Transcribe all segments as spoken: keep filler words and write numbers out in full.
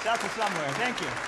That's a somewhere. Thank you.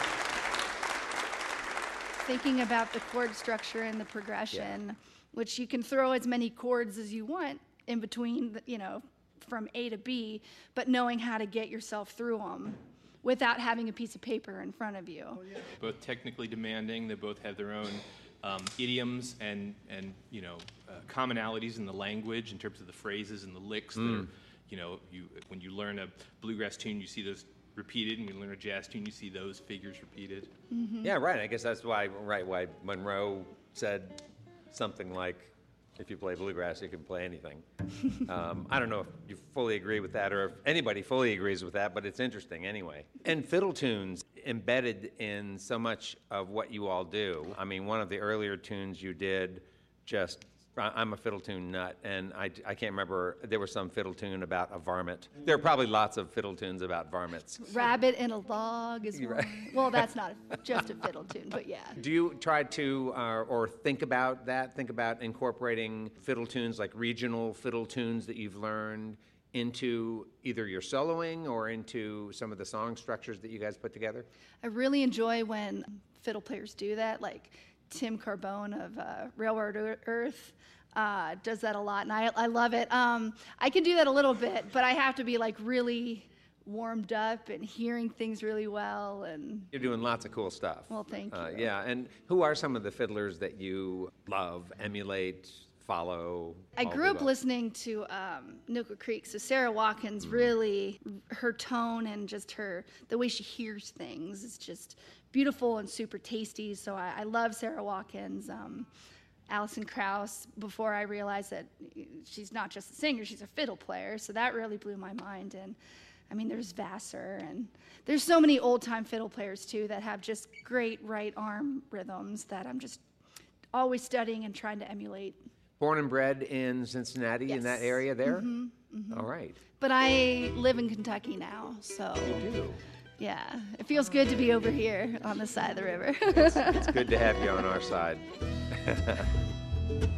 Thinking about the chord structure and the progression, yeah. which you can throw as many chords as you want in between, the, you know, from A to B, but knowing how to get yourself through them without having a piece of paper in front of you. Oh, yeah. Both technically demanding. They both have their own um, idioms and, and you know, uh, commonalities in the language in terms of the phrases and the licks mm. that are, you know, you when you learn a bluegrass tune, you see those repeated, and when you learn a jazz tune, you see those figures repeated. Mm-hmm. Yeah, right. I guess that's why, right, why Monroe said something like, if you play bluegrass, you can play anything. um, I don't know if you fully agree with that or if anybody fully agrees with that, but it's interesting anyway. And fiddle tunes embedded in so much of what you all do. I mean, one of the earlier tunes you did just I'm a fiddle tune nut, and I, I can't remember, there was some fiddle tune about a varmint. There are probably lots of fiddle tunes about varmints. Rabbit in a log is one. Right. Well, that's not just a fiddle tune, but yeah. Do you try to, uh, or think about that, think about incorporating fiddle tunes, like regional fiddle tunes that you've learned into either your soloing or into some of the song structures that you guys put together? I really enjoy when fiddle players do that, like Tim Carbone of uh, Railroad Earth uh, does that a lot, and I, I love it. Um, I can do that a little bit, but I have to be like really warmed up and hearing things really well. And you're doing lots of cool stuff. Well, thank you. Uh, yeah, and who are some of the fiddlers that you love, emulate, follow? I grew up listening to um, Nickel Creek, so Sarah Watkins mm. really, her tone and just her, the way she hears things is just beautiful and super tasty. So I, I love Sarah Watkins. Um, Alison Krauss, before I realized that she's not just a singer, she's a fiddle player. So that really blew my mind. And I mean, there's Vassar, and there's so many old-time fiddle players too that have just great right arm rhythms that I'm just always studying and trying to emulate. Born and bred in Cincinnati, yes. in that area there? Mm-hmm, mm-hmm. All right. But I live in Kentucky now, so. You do? Yeah, it feels good to be over here on this side of the river. it's, it's good to have you on our side.